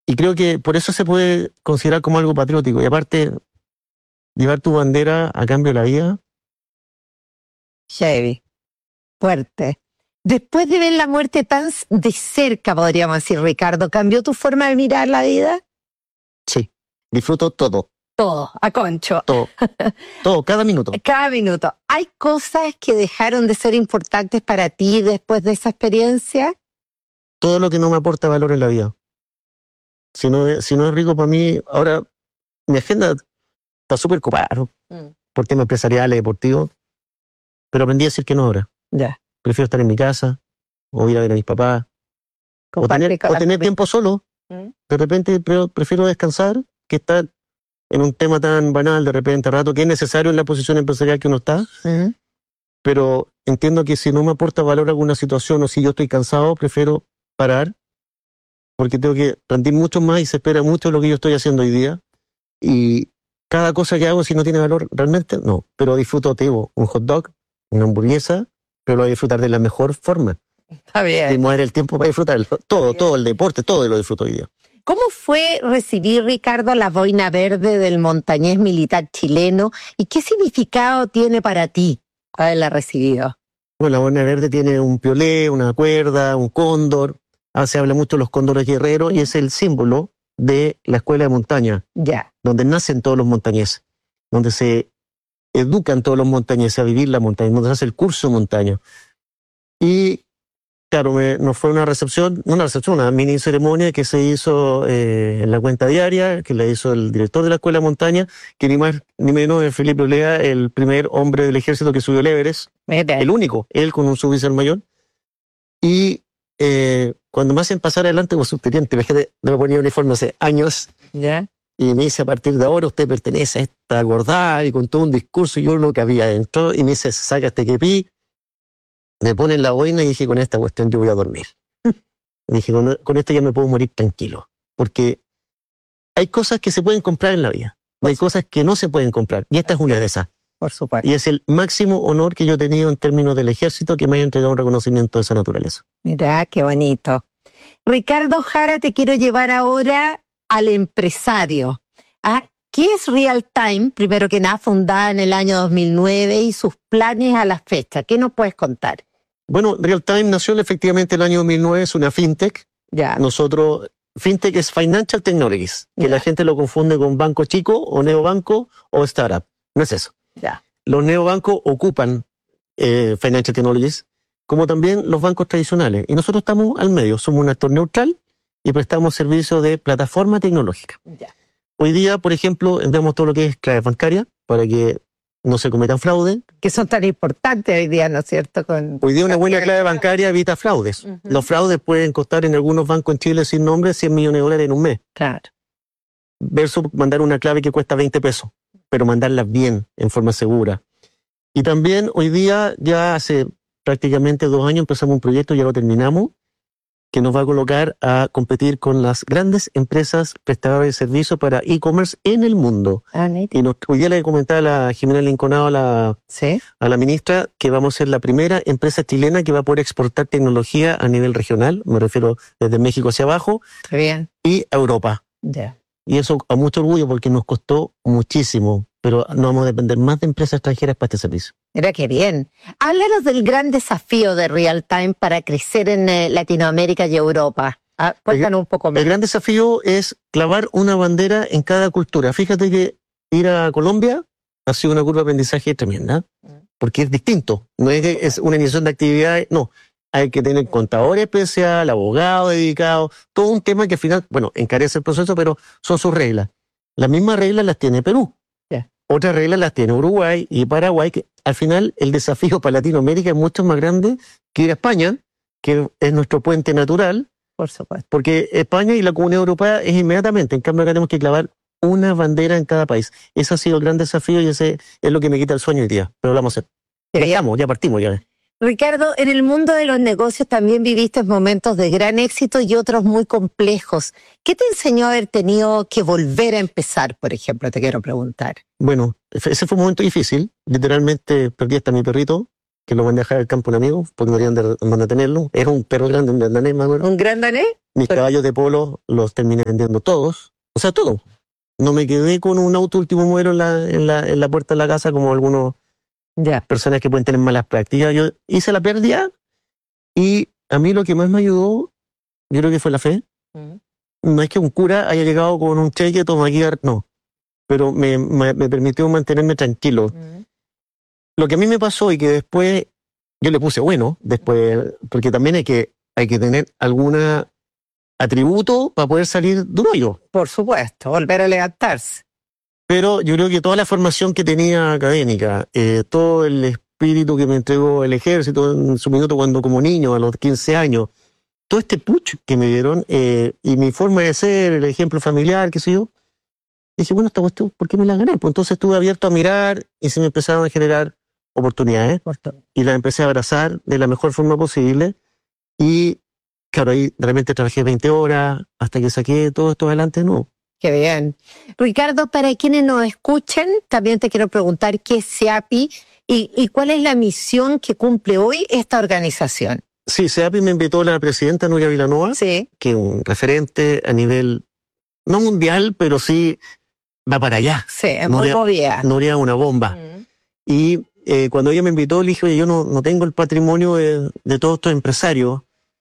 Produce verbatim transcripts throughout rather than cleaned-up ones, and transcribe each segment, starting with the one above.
Y creo que por eso se puede considerar como algo patriótico. Y aparte, llevar tu bandera a cambio de la vida. Heavy. Fuerte. Después de ver la muerte tan de cerca, podríamos decir, Ricardo, ¿cambió tu forma de mirar la vida? Sí, disfruto todo. Todo, a concho. Todo, todo, cada minuto. Cada minuto. ¿Hay cosas que dejaron de ser importantes para ti después de esa experiencia? Todo lo que no me aporta valor en la vida. Si no, es- si no es rico para mí, ahora mi agenda está súper ocupada, ¿no? Mm. Por temas empresariales, deportivos, pero aprendí a decir que no ahora. Ya. Prefiero estar en mi casa, o ir a ver a mis papás, o tener, o tener tiempo solo. ¿Mm? De repente pre- prefiero descansar que estar en un tema tan banal de repente a rato, que es necesario en la posición empresarial que uno está, ¿Mm? pero entiendo que si no me aporta valor alguna situación o si yo estoy cansado, prefiero parar, porque tengo que rendir mucho más y se espera mucho de lo que yo estoy haciendo hoy día. Y cada cosa que hago, si no tiene valor, realmente no. Pero disfruto, te digo, un hot dog, una hamburguesa, pero lo voy a disfrutar de la mejor forma. Está bien. Y mover el tiempo para disfrutarlo. Todo, todo, el deporte, todo lo disfruto hoy día. ¿Cómo fue recibir, Ricardo, la boina verde del montañés militar chileno? ¿Y qué significado tiene para ti haberla recibido? Bueno, la boina verde tiene un piolé, una cuerda, un cóndor. Ah, se habla mucho de los cóndores guerreros y es el símbolo de la escuela de montaña, Ya. donde nacen todos los montañeses, donde se educan todos los montañeses a vivir la montaña, donde se hace el curso de montaña. Y claro, me, nos fue una recepción, no una recepción, una mini ceremonia que se hizo eh, en la cuenta diaria, que la hizo el director de la escuela de montaña, que ni más ni menos es Felipe Olea, el primer hombre del ejército que subió el Everest, Mira. el único, él con un suboficial mayor. Y eh, cuando me hacen pasar adelante como subteniente, fíjate, no me ponía uniforme hace años, ¿Ya? y me dice, a partir de ahora usted pertenece a esta gordada, y con todo un discurso, y yo lo que había adentro, y me dice, saca este quepí, me ponen la boina, y dije, con esta cuestión yo voy a dormir. Y dije, con, con esto ya me puedo morir tranquilo, porque hay cosas que se pueden comprar en la vida, hay cosas que no se pueden comprar, y esta es una de esas. Por supuesto. Y es el máximo honor que yo he tenido en términos del ejército, que me haya entregado un reconocimiento de esa naturaleza. Mira, qué bonito. Ricardo Jara, te quiero llevar ahora al empresario. ¿Ah? ¿Qué es Real Time? Primero que nada, fundada en el año dos mil nueve y sus planes a la fecha. ¿Qué nos puedes contar? Bueno, Real Time nació efectivamente el año dos mil nueve, es una fintech. Ya. Nosotros, fintech es Financial Technologies, que Ya. la gente lo confunde con banco chico o neobanco o startup. No es eso. Ya. Los neobancos ocupan eh, Financial Technologies, como también los bancos tradicionales. Y nosotros estamos al medio, somos un actor neutral y prestamos servicio de plataforma tecnológica. Ya. Hoy día, por ejemplo, vendemos todo lo que es clave bancaria para que no se cometan fraude. Que son tan importantes hoy día, ¿no es cierto? Con... Hoy día una buena clave bancaria evita fraudes. Ujú. Los fraudes pueden costar en algunos bancos en Chile sin nombre cien millones de dólares en un mes, Claro. versus mandar una clave que cuesta veinte pesos, pero mandarla bien, en forma segura. Y también hoy día, ya hace prácticamente dos años empezamos un proyecto, ya lo terminamos, que nos va a colocar a competir con las grandes empresas prestadoras de servicios para e-commerce en el mundo. Ah, neta. Y nos, hoy día le comentaba a la Jimena Linconado, a la, Sí. a la ministra, que vamos a ser la primera empresa chilena que va a poder exportar tecnología a nivel regional, me refiero desde México hacia abajo, Está bien. y a Europa. Ya. Y eso a mucho orgullo porque nos costó muchísimo, pero no vamos a depender más de empresas extranjeras para este servicio. Mira qué bien. Háblanos del gran desafío de Real Time para crecer en eh, Latinoamérica y Europa. Ah, cuéntanos un poco más. El gran desafío es clavar una bandera en cada cultura. Fíjate que ir a Colombia ha sido una curva de aprendizaje tremenda, porque es distinto. No es, que es una iniciación de actividades, no. Hay que tener contador especial, abogado dedicado, todo un tema que al final, bueno, encarece el proceso, pero son sus reglas. Las mismas reglas las tiene Perú. Ya. Otras reglas las tiene Uruguay y Paraguay, que al final el desafío para Latinoamérica es mucho más grande que ir a España, que es nuestro puente natural, Por supuesto. porque España y la Comunidad Europea es inmediatamente. En cambio, acá tenemos que clavar una bandera en cada país. Ese ha sido el gran desafío y ese es lo que me quita el sueño hoy día. Pero lo vamos a hacer. Qué Ya bien. estamos, ya partimos. Ya. Ricardo, en el mundo de los negocios también viviste momentos de gran éxito y otros muy complejos. ¿Qué te enseñó haber tenido que volver a empezar, por ejemplo? Te quiero preguntar. Bueno, ese fue un momento difícil. Literalmente perdí hasta mi perrito. que lo mandé a dejar al campo un amigo, porque no querían de mantenerlo. Era un perro grande, un gran danés, me acuerdo. ¿Un gran danés? Mis Pero... caballos de polo los terminé vendiendo todos. O sea, todo. No me quedé con un auto último modelo en la, en la, en la puerta de la casa como algunos ya. personas que pueden tener malas prácticas. Yo hice la pérdida y a mí lo que más me ayudó, yo creo que fue la fe. Uh-huh. No es que un cura haya llegado con un cheque, toma aquí, no. Pero me, me, me permitió mantenerme tranquilo. Uh-huh. Lo que a mí me pasó y que después yo le puse bueno, después, porque también hay que, hay que tener alguna atributo para poder salir de un hoyo. Por supuesto, volver a levantarse. Pero yo creo que toda la formación que tenía académica, eh, todo el espíritu que me entregó el ejército en su minuto cuando como niño, a los quince años, todo este push que me dieron, eh, y mi forma de ser, el ejemplo familiar, qué sé yo, dije, bueno, esta cuestión, ¿por qué me la gané? Pues entonces estuve abierto a mirar y se me empezaron a generar oportunidades y las empecé a abrazar de la mejor forma posible y claro, ahí realmente trabajé veinte horas hasta que saqué todo esto adelante, ¿no? Qué bien. Ricardo, para quienes nos escuchan, también te quiero preguntar qué es SEAPI y, y cuál es la misión que cumple hoy esta organización. Sí, SEAPI me invitó la presidenta Nuria Vilanova, sí. que es un referente a nivel, no mundial, pero sí va para allá. Sí, es muy movida. Nuria es una bomba. Mm. Y eh, cuando ella me invitó, le dije, oye, yo no, no tengo el patrimonio de, de todos estos empresarios.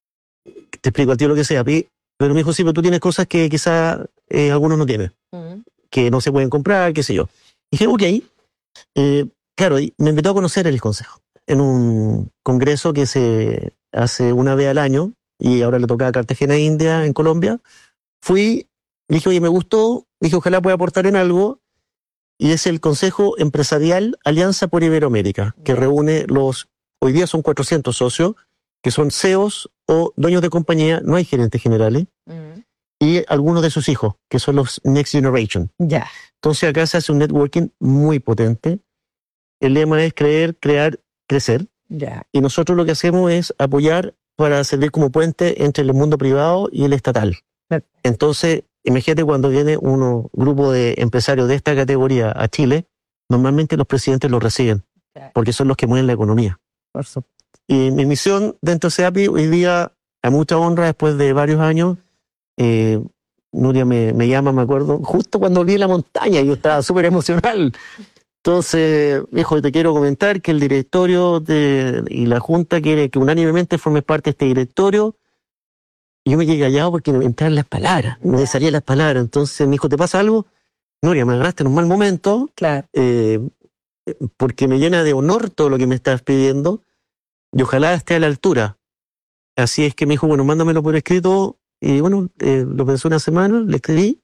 Te explico a ti lo que sea, pero me dijo, sí, pero tú tienes cosas que quizás eh, algunos no tienen, uh-huh. que no se pueden comprar, qué sé yo. Y dije, ok, eh, claro, y me invitó a conocer el consejo en un congreso que se hace una vez al año, y ahora le toca a Cartagena, India, en Colombia. Fui, dije, oye, me gustó, dije, ojalá pueda aportar en algo, y es el Consejo Empresarial Alianza por Iberoamérica, que uh-huh. reúne los, hoy día son cuatrocientos socios, que son C E Os o dueños de compañía, no hay gerentes generales, mm. y algunos de sus hijos, que son los Next Generation. Ya. Yeah. Entonces acá se hace un networking muy potente. El lema es creer, crear, crecer. Ya. Yeah. Y nosotros lo que hacemos es apoyar para servir como puente entre el mundo privado y el estatal. Yeah. Entonces, imagínate cuando viene un grupo de empresarios de esta categoría a Chile, normalmente los presidentes los reciben, yeah. porque son los que mueven la economía. Por supuesto. Y mi misión dentro de SEAPI, hoy día, a mucha honra, después de varios años, eh, Nuria me, me llama, me acuerdo, justo cuando volví a la montaña, yo estaba súper emocional. Entonces, hijo, te quiero comentar que el directorio de, y la junta quiere que unánimemente forme parte de este directorio. Y yo me quedé callado porque me entraban las palabras, me salían las palabras. Entonces, mi hijo, ¿te pasa algo? Nuria, me agarraste en un mal momento, claro. eh, porque me llena de honor todo lo que me estás pidiendo. Y ojalá esté a la altura. Así es que me dijo, bueno, mándamelo por escrito. Y bueno, eh, lo pensé una semana, le escribí.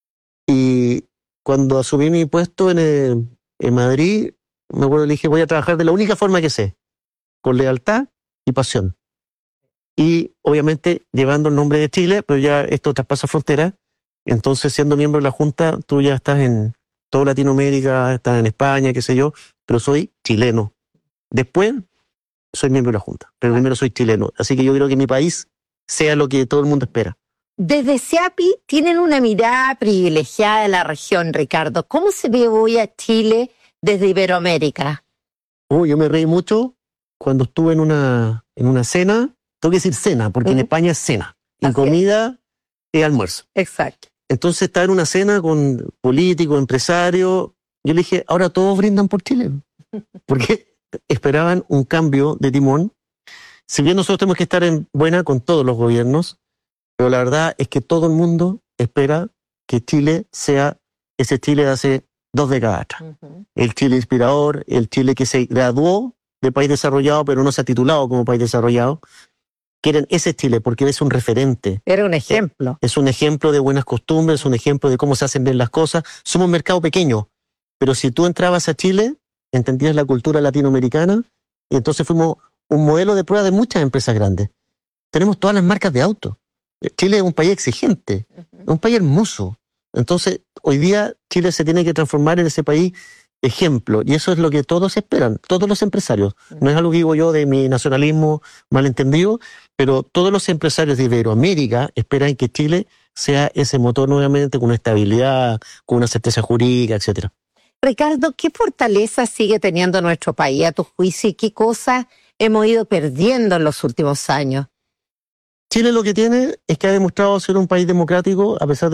Y cuando asumí mi puesto en, el, en Madrid, me acuerdo, le dije, voy a trabajar de la única forma que sé, con lealtad y pasión. Y obviamente llevando el nombre de Chile, pero ya esto traspasa fronteras. Entonces, siendo miembro de la Junta, tú ya estás en toda Latinoamérica, estás en España, qué sé yo, pero soy chileno. Después soy miembro de la Junta, pero primero soy chileno. Así que yo creo que mi país sea lo que todo el mundo espera. Desde SEAPI tienen una mirada privilegiada de la región, Ricardo. ¿Cómo se ve hoy a Chile desde Iberoamérica? Oh, yo me reí mucho cuando estuve en una, en una cena. Tengo que decir cena, porque ¿Mm? en España es cena. Y Así comida es. es almuerzo. Exacto. Entonces estaba en una cena con políticos, empresarios. Yo le dije, ahora todos brindan por Chile. Porque esperaban un cambio de timón. Si bien nosotros tenemos que estar en buena con todos los gobiernos, pero la verdad es que todo el mundo espera que Chile sea ese Chile de hace dos décadas atrás. Uh-huh. El Chile inspirador, el Chile que se graduó de país desarrollado, pero no se ha titulado como país desarrollado. Quieren ese Chile porque es un referente. Era un ejemplo. Es un ejemplo de buenas costumbres, es un ejemplo de cómo se hacen bien las cosas. Somos un mercado pequeño, pero si tú entrabas a Chile, entendías la cultura latinoamericana y entonces fuimos un modelo de prueba de muchas empresas grandes. Tenemos todas las marcas de autos. Chile es un país exigente, uh-huh. un país hermoso. Entonces, hoy día Chile se tiene que transformar en ese país ejemplo, y eso es lo que todos esperan, todos los empresarios. Uh-huh. No es algo que digo yo de mi nacionalismo malentendido, pero todos los empresarios de Iberoamérica esperan que Chile sea ese motor nuevamente con una estabilidad, con una certeza jurídica, etcétera. Ricardo, ¿qué fortaleza sigue teniendo nuestro país a tu juicio y qué cosas hemos ido perdiendo en los últimos años? Chile lo que tiene es que ha demostrado ser un país democrático a pesar de